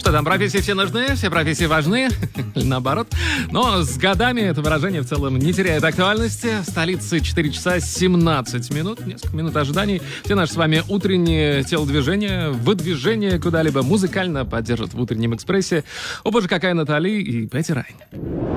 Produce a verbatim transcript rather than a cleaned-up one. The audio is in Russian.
что там, профессии все нужны, все профессии важны, или наоборот. Но с годами это выражение в целом не теряет актуальности. В столице четыре часа семнадцать минут, несколько минут ожиданий. Все наши с вами утренние телодвижения, выдвижения куда-либо музыкально поддержат в утреннем экспрессе. О боже, какая Натали и Петти Райн.